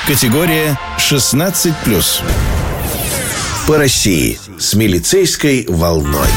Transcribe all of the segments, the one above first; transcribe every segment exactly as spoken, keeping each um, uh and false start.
Категория шестнадцать плюс. По России с милицейской волной.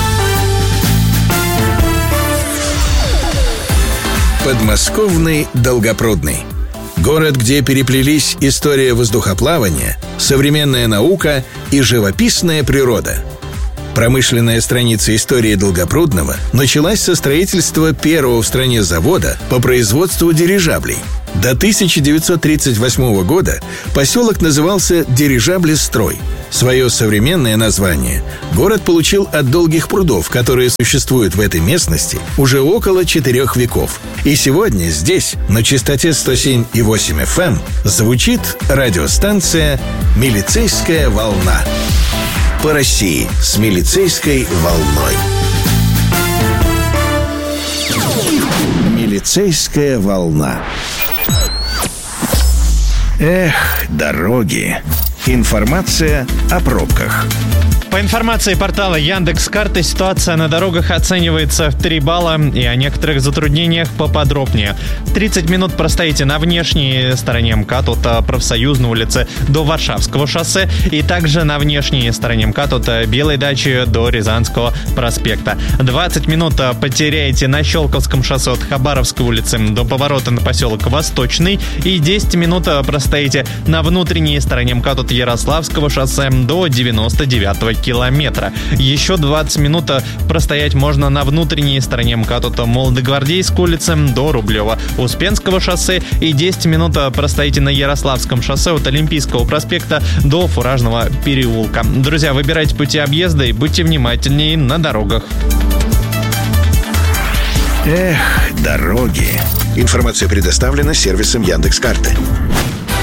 Подмосковный Долгопрудный. Город, где переплелись история воздухоплавания, современная наука и живописная природа. Промышленная страница истории Долгопрудного началась со строительства первого в стране завода по производству дирижаблей. До тысяча девятьсот тридцать восьмого года поселок назывался Дирижаблестрой. Свое современное название город получил от Долгих прудов, которые существуют в этой местности уже около четырех веков. И сегодня здесь, на частоте сто семь и восемь эф эм, звучит радиостанция «Милицейская волна». По России с милицейской волной. Милицейская волна. Эх, дороги. Информация о пробках. По информации портала Яндекс.Карты, ситуация на дорогах оценивается в три балла, и о некоторых затруднениях поподробнее. тридцать минут простоите на внешней стороне МКАД от Профсоюзной улицы до Варшавского шоссе, и также на внешней стороне МКАД от Белой дачи до Рязанского проспекта. двадцать минут потеряете на Щелковском шоссе от Хабаровской улицы до поворота на поселок Восточный, и десять минут простоите на внутренней стороне МКАД от Ярославского шоссе до девяносто девятого километра. Еще двадцать минут простоять можно на внутренней стороне МКАД от Молодогвардейской улицы до Рублева-Успенского шоссе, и десять минут простоите на Ярославском шоссе от Олимпийского проспекта до Фуражного переулка. Друзья, выбирайте пути объезда и будьте внимательнее на дорогах. Эх, дороги. Информация предоставлена сервисом Яндекс.Карты.